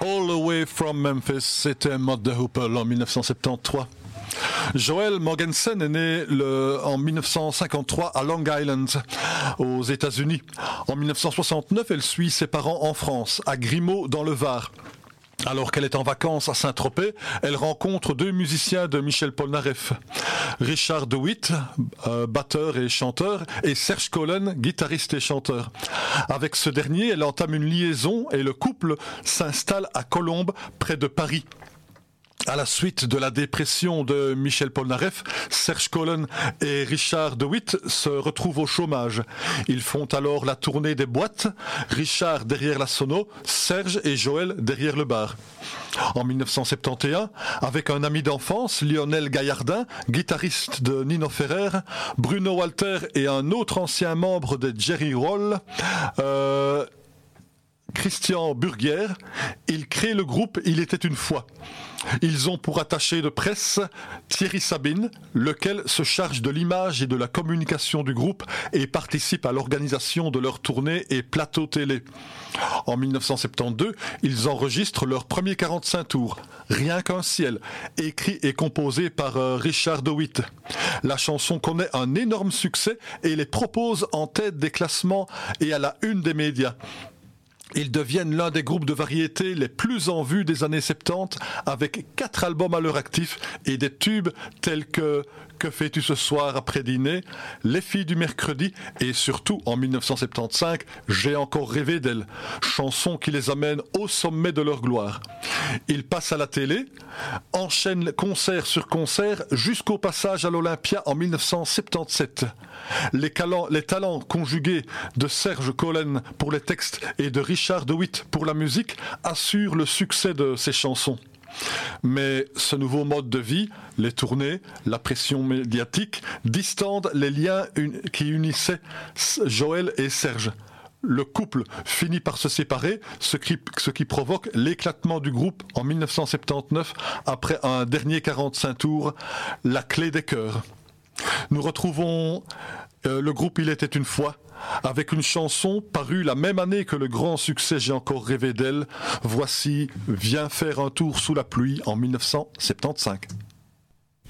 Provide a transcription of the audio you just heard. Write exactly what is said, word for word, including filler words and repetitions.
All the Way from Memphis, c'était Mott the Hoople en dix-neuf cent soixante-treize. Joel Morgensen est né le, en dix-neuf cent cinquante-trois à Long Island, aux États-Unis. En dix-neuf cent soixante-neuf, elle suit ses parents en France, à Grimaud dans le Var. Alors qu'elle est en vacances à Saint-Tropez, elle rencontre deux musiciens de Michel Polnareff, Richard DeWitt, euh, batteur et chanteur, et Serge Collen, guitariste et chanteur. Avec ce dernier, elle entame une liaison et le couple s'installe à Colombes, près de Paris. À la suite de la dépression de Michel Polnareff, Serge Collen et Richard DeWitt se retrouvent au chômage. Ils font alors la tournée des boîtes, Richard derrière la sono, Serge et Joël derrière le bar. En dix-neuf cent soixante et onze, avec un ami d'enfance, Lionel Gaillardin, guitariste de Nino Ferrer, Bruno Walter et un autre ancien membre de Jerry Roll, euh, Christian Burguière, ils créent le groupe Il était une fois. Ils ont pour attaché de presse Thierry Sabine, lequel se charge de l'image et de la communication du groupe et participe à l'organisation de leurs tournées et plateaux télé. En dix-neuf cent soixante-douze, ils enregistrent leur premier quarante-cinq tours, Rien qu'un ciel, écrit et composé par euh, Richard DeWitt. La chanson connaît un énorme succès et les propose en tête des classements et à la une des médias. Ils deviennent l'un des groupes de variété les plus en vue des années soixante-dix, avec quatre albums à leur actif et des tubes tels que Que fais-tu ce soir après dîner, Les filles du mercredi et surtout en dix-neuf cent soixante-quinze, J'ai encore rêvé d'elle, chanson qui les amène au sommet de leur gloire. Ils passent à la télé, enchaînent concert sur concert jusqu'au passage à l'Olympia en dix-neuf cent soixante-dix-sept. Les, calants, les talents conjugués de Serge Collen pour les textes et de Richard DeWitt pour la musique assurent le succès de ces chansons. Mais ce nouveau mode de vie, les tournées, la pression médiatique, distendent les liens qui unissaient Joël et Serge. Le couple finit par se séparer, ce qui, ce qui provoque l'éclatement du groupe en dix-neuf cent soixante-dix-neuf après un dernier quarante-cinq tours, La clé des cœurs. Nous retrouvons euh, le groupe Il était une fois, avec une chanson parue la même année que le grand succès J'ai encore rêvé d'elle. Voici Viens faire un tour sous la pluie en dix-neuf cent soixante-quinze.